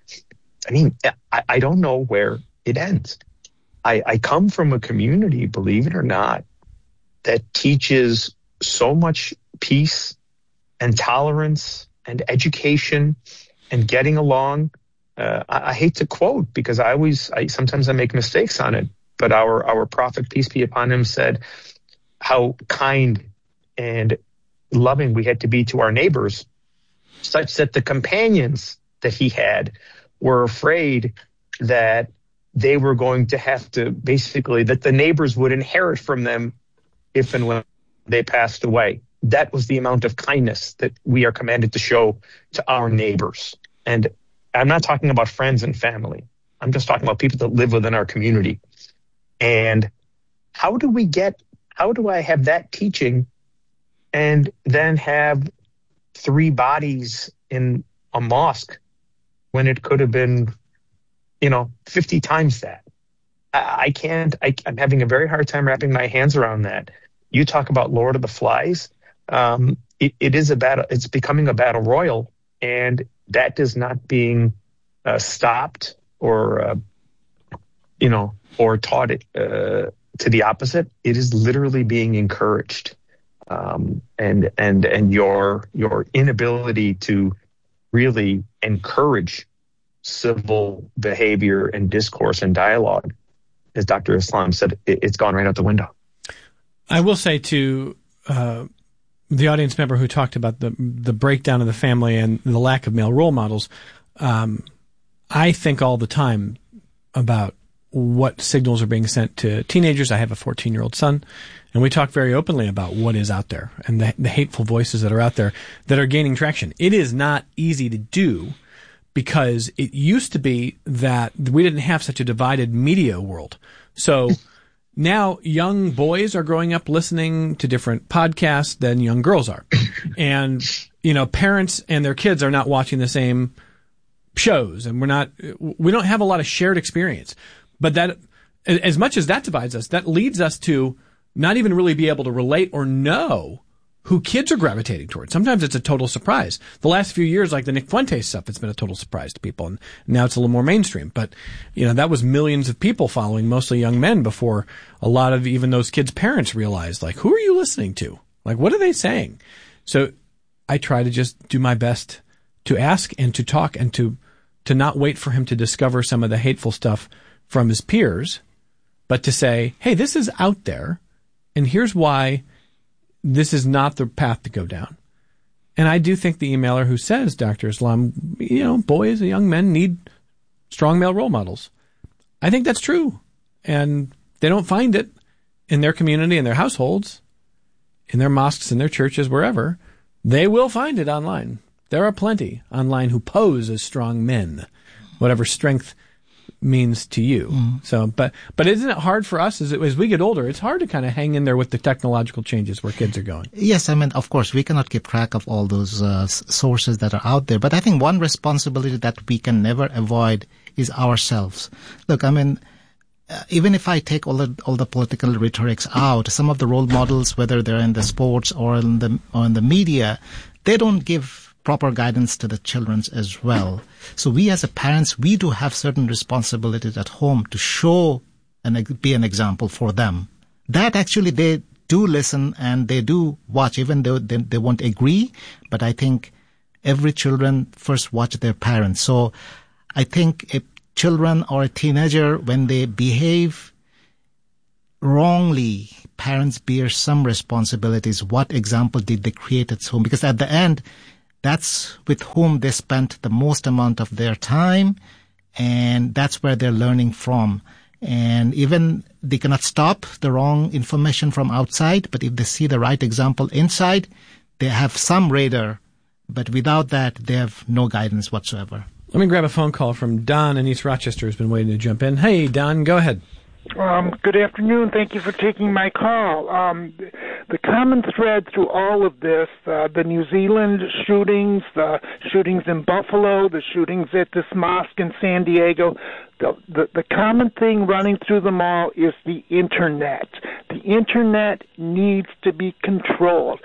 I mean, I, I don't know where it ends. I, I come from a community, believe it or not, that teaches so much peace and tolerance and education and getting along. Uh, I, I hate to quote because I always, I sometimes I make mistakes on it. But our, our prophet, peace be upon him, said how kind and loving we had to be to our neighbors, such that the companions that he had were afraid that they were going to have to basically, that the neighbors would inherit from them if and when they passed away. That was the amount of kindness that we are commanded to show to our neighbors. And I'm not talking about friends and family. I'm just talking about people that live within our community. And how do we get, how do I have that teaching and then have three bodies in a mosque when it could have been, you know, fifty times that? I, I can't, I, I'm having a very hard time wrapping my hands around that. You talk about Lord of the Flies. Um, it, it is a battle, it's becoming a battle royal, and that is not being uh, stopped or, uh, you know, or taught it uh, to the opposite. It is literally being encouraged. Um, and and and your your inability to really encourage civil behavior and discourse and dialogue, as Doctor Islam said, it, it's gone right out the window. I will say to uh, the audience member who talked about the the breakdown of the family and the lack of male role models, um, I think all the time about what signals are being sent to teenagers. I have a fourteen-year-old son, and we talk very openly about what is out there and the, the hateful voices that are out there that are gaining traction. It is not easy to do because it used to be that we didn't have such a divided media world. So now young boys are growing up listening to different podcasts than young girls are. And, you know, parents and their kids are not watching the same shows, and we're not, we don't have a lot of shared experience. But that, as much as that divides us, that leads us to not even really be able to relate or know who kids are gravitating towards. Sometimes it's a total surprise. The last few years, like the Nick Fuentes stuff, it's been a total surprise to people, and now it's a little more mainstream. But, you know, that was millions of people following, mostly young men, before a lot of even those kids' parents realized, like, who are you listening to? Like, what are they saying? So I try to just do my best to ask and to talk and to, to not wait for him to discover some of the hateful stuff from his peers, but to say, hey, this is out there, and here's why this is not the path to go down. And I do think the emailer who says, Doctor Islam, you know, boys and young men need strong male role models. I think that's true. And they don't find it in their community, in their households, in their mosques, in their churches, wherever. they will find it online. There are plenty online who pose as strong men, whatever strength means to you. Mm. So, but but isn't it hard for us as as we get older? It's hard to kind of hang in there with the technological changes where kids are going. Yes, I mean, of course, we cannot keep track of all those uh, sources that are out there. But I think one responsibility that we can never avoid is ourselves. Look, I mean, uh, even if I take all the all the political rhetorics out, some of the role models, whether they're in the sports or in the or in the media, they don't give proper guidance to the children as well. So we as a parents, we do have certain responsibilities at home to show and be an example for them. That actually they do listen and they do watch, even though they, they won't agree. But I think every children first watch their parents. So I think a children or a teenager, when they behave wrongly, parents bear some responsibilities. What example did they create at home? Because at the end, that's with whom they spent the most amount of their time, and that's where they're learning from. And even they cannot stop the wrong information from outside, but if they see the right example inside, they have some radar, but without that, they have no guidance whatsoever. Let me grab a phone call from Don in East Rochester, who's been waiting to jump in. Hey, Don, go ahead. Um, good afternoon. Thank you for taking my call. Um, the common thread through all of this, uh, the New Zealand shootings, the shootings in Buffalo, the shootings at this mosque in San Diego, the, the, the common thing running through them all is the Internet. The Internet needs to be controlled.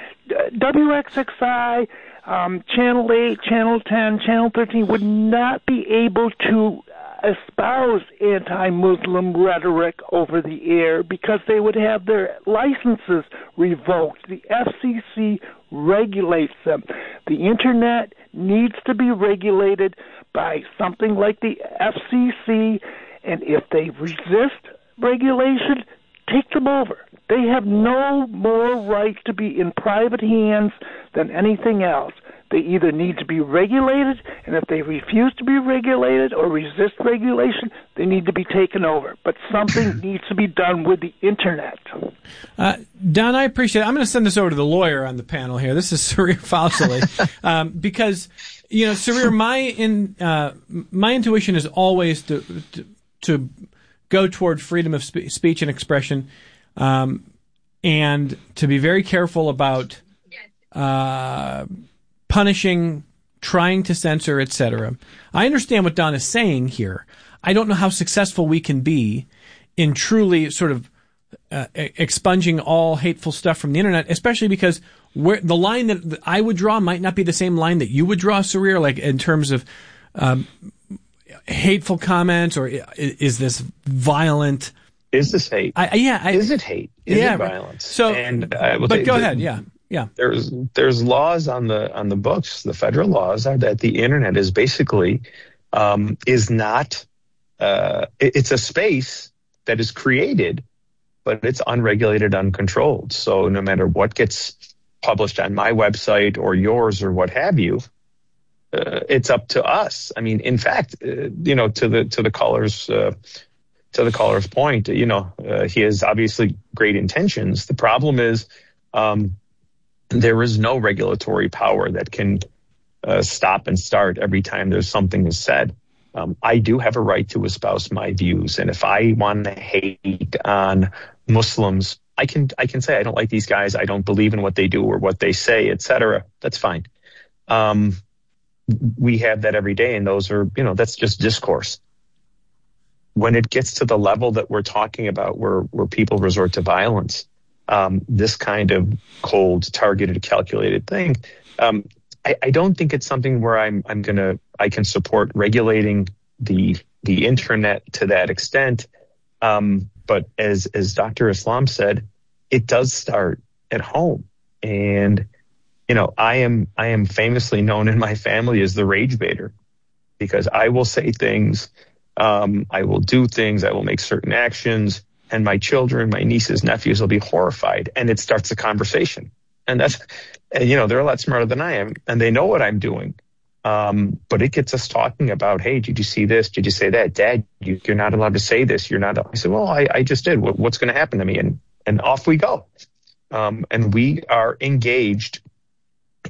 W X X I, um, Channel eight, Channel ten, Channel thirteen would not be able to espouse anti-Muslim rhetoric over the air because they would have their licenses revoked. The F C C regulates them. The Internet needs to be regulated by something like the F C C, and if they resist regulation, take them over. They have no more right to be in private hands than anything else. They either need to be regulated, and if they refuse to be regulated or resist regulation, they need to be taken over. But something needs to be done with the Internet. Uh, Don, I appreciate it. I'm going to send this over to the lawyer on the panel here. This is Sarir Falsali. um, because, you know, Sarir, my, in, uh, my intuition is always to, to, to go toward freedom of spe- speech and expression, um, and to be very careful about uh, punishing, trying to censor, et cetera. I understand what Don is saying here. I don't know how successful we can be in truly sort of uh, expunging all hateful stuff from the Internet, especially because where the line that I would draw might not be the same line that you would draw, Sarir, like in terms of um, hateful comments, or is this violent? Is this hate? I, yeah. I, is it hate? Is yeah, it violence? So, and, uh, well, but they, go they, ahead. Yeah. Yeah. There's there's laws on the on the books. The federal laws are that the Internet is basically um, is not. Uh, it, it's a space that is created, but it's unregulated, uncontrolled. So no matter what gets published on my website or yours or what have you, uh, it's up to us. I mean, in fact, uh, you know, to the to the caller's uh, to the caller's point, you know, uh, he has obviously great intentions. The problem is. Um, There is no regulatory power that can uh, stop and start every time there's something is said. Um, I do have a right to espouse my views, and if I want to hate on Muslims, I can I can say I don't like these guys, I don't believe in what they do or what they say, et cetera. That's fine. Um, we have that every day, and those are, you know, that's just discourse. When it gets to the level that we're talking about, where where people resort to violence. Um, this kind of cold, targeted, calculated thing. Um, I, I don't think it's something where I'm I'm gonna I can support regulating the the Internet to that extent. Um, but as as Doctor Islam said, it does start at home. And you know, I am I am famously known in my family as the rage baiter, because I will say things, um, I will do things, I will make certain actions. And my children, my nieces, nephews will be horrified, and it starts a conversation. And that's, and, you know, they're a lot smarter than I am, and they know what I'm doing. Um, but it gets us talking about, hey, did you see this? Did you say that? Dad, you, you're not allowed to say this. You're not. I said, well, I, I just did. What, what's going to happen to me? And and off we go. Um, and we are engaged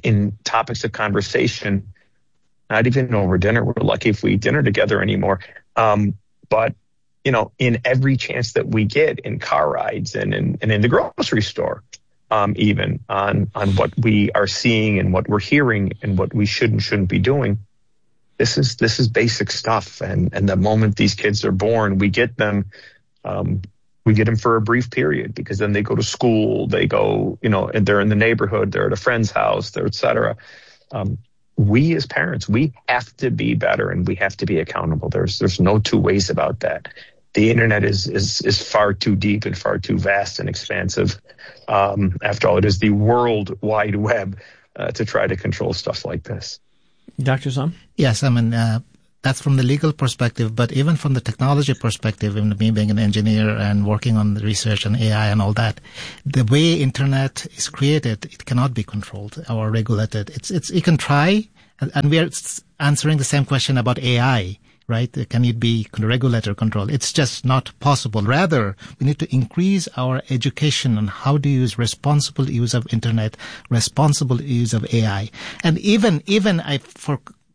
in topics of conversation, not even over dinner. We're lucky if we eat dinner together anymore. Um, but, you know, in every chance that we get, in car rides and in, and in the grocery store, um, even on, on what we are seeing and what we're hearing and what we should and shouldn't be doing. This is, this is basic stuff. And, and the moment these kids are born, we get them, um, we get them for a brief period, because then they go to school, they go, you know, and they're in the neighborhood, they're at a friend's house, they're et cetera. Um, we as parents, we have to be better and we have to be accountable. There's, there's no two ways about that. The internet is, is, is far too deep and far too vast and expansive. Um, after all, it is the World Wide Web, uh, to try to control stuff like this. Doctor Sam? Yes, I mean, uh, that's from the legal perspective, but even from the technology perspective, even me being an engineer and working on the research and A I and all that, the way internet is created, it cannot be controlled or regulated. It's, it's, you can try, and, and we are answering the same question about A I, right? Can it be regulated or controlled? It's just not possible. Rather, we need to increase our education on how to use responsible use of internet, responsible use of A I. And even, even I, for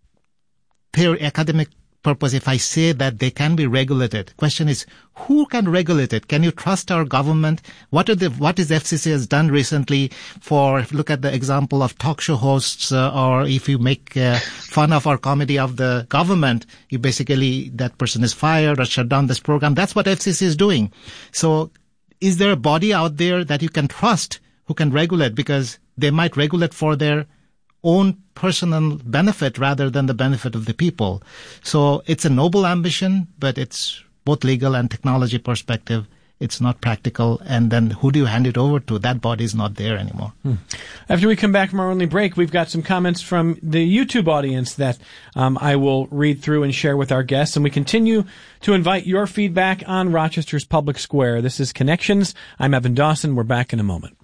pure academic purpose, if I say that they can be regulated, question is, who can regulate it? Can you trust our government? What are the, what is F C C has done recently for, if you look at the example of talk show hosts, uh, or if you make uh, fun of or comedy of the government, you basically, that person is fired or shut down this program. That's what F C C is doing. So is there a body out there that you can trust who can regulate? Because they might regulate for their own personal benefit rather than the benefit of the people. So it's a noble ambition, but it's both legal and technology perspective. It's not practical. And then who do you hand it over to? That body is not there anymore. Hmm. After we come back from our only break, we've got some comments from the YouTube audience that um, I will read through and share with our guests. And we continue to invite your feedback on Rochester's Public Square. This is Connections. I'm Evan Dawson. We're back in a moment.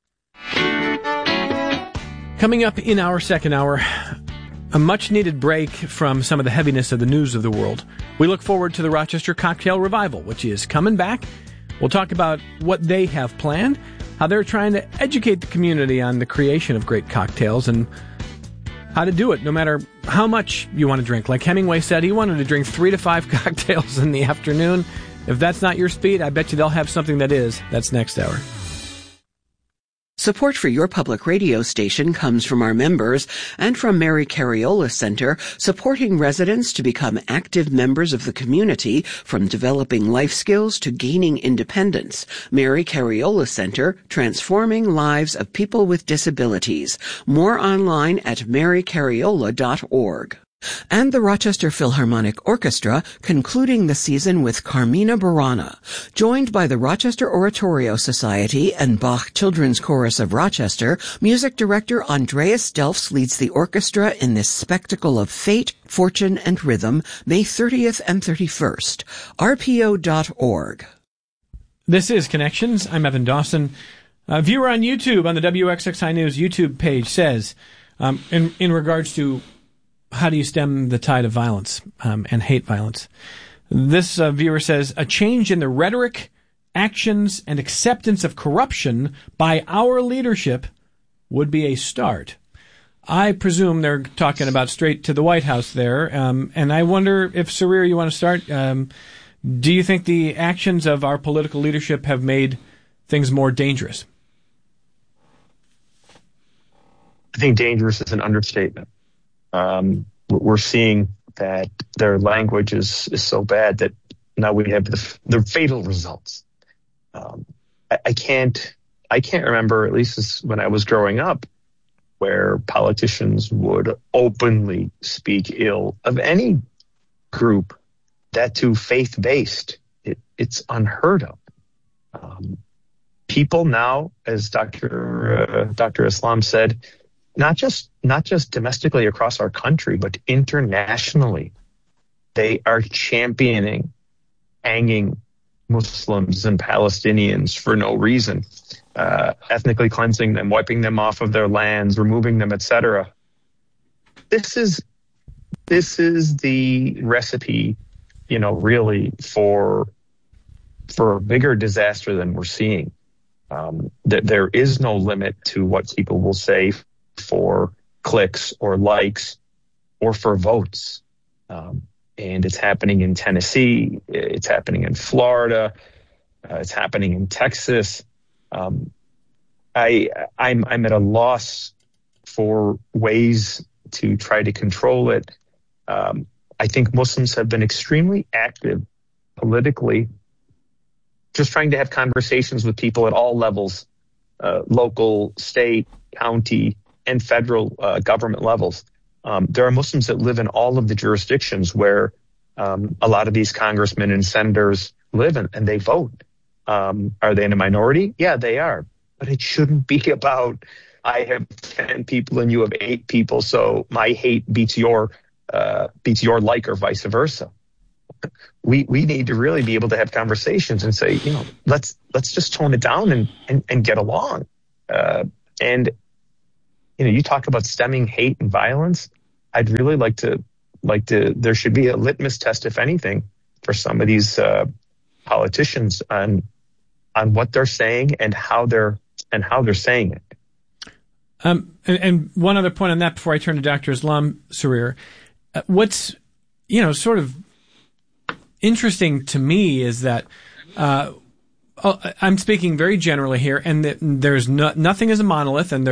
Coming up in our second hour, a much-needed break from some of the heaviness of the news of the world. We look forward to the Rochester Cocktail Revival, which is coming back. We'll talk about what they have planned, how they're trying to educate the community on the creation of great cocktails, and how to do it no matter how much you want to drink. Like Hemingway said, he wanted to drink three to five cocktails in the afternoon. If that's not your speed, I bet you they'll have something that is. That's next hour. Support for your public radio station comes from our members and from Mary Cariola Center, supporting residents to become active members of the community, from developing life skills to gaining independence. Mary Cariola Center, transforming lives of people with disabilities. More online at mary cariola dot org. And the Rochester Philharmonic Orchestra concluding the season with Carmina Burana. Joined by the Rochester Oratorio Society and Bach Children's Chorus of Rochester, music director Andreas Delfs leads the orchestra in this spectacle of fate, fortune, and rhythm, May thirtieth and thirty-first. R P O dot org. This is Connections. I'm Evan Dawson. A viewer on YouTube on the W X X I News YouTube page says, um, in, in regards to how do you stem the tide of violence um, and hate violence? This uh, viewer says, a change in the rhetoric, actions, and acceptance of corruption by our leadership would be a start. I presume they're talking about straight to the White House there, um, and I wonder if, Sarir, you want to start? Um, do you think the actions of our political leadership have made things more dangerous? I think dangerous is an understatement. Um, we're seeing that their language is, is so bad that now we have the, the fatal results. Um, I, I can't, I can't remember, at least when I was growing up, where politicians would openly speak ill of any group, that too faith-based. It, it's unheard of. Um, people now, as Doctor Uh, Doctor Islam said, Not just not just domestically across our country, but internationally, they are championing hanging Muslims and Palestinians for no reason, uh, ethnically cleansing them, wiping them off of their lands, removing them, et cetera. This is this is the recipe, you know, really for for a bigger disaster than we're seeing. Um, that there is no limit to what people will say for clicks or likes or for votes. Um, and it's happening in Tennessee. It's happening in Florida. Uh, it's happening in Texas. Um, I, I'm, I'm at a loss for ways to try to control it. Um, I think Muslims have been extremely active politically, just trying to have conversations with people at all levels, uh, local, state, county, and federal uh, government levels. Um, there are Muslims that live in all of the jurisdictions where um, a lot of these congressmen and senators live in, and they vote. Um, are they in a minority? Yeah, they are. But it shouldn't be about, I have ten people and you have eight people, so my hate beats your uh, beats your like, or vice versa. We we need to really be able to have conversations and say, you know, let's let's just tone it down and and, and get along. Uh, and you know, you talk about stemming hate and violence. I'd really like to like to. There should be a litmus test, if anything, for some of these uh, politicians on on what they're saying and how they're and how they're saying it. Um, and, and one other point on that before I turn to Doctor Islam Sarir, uh, what's you know sort of interesting to me is that uh, I'm speaking very generally here, and that there's no, nothing is a monolith, and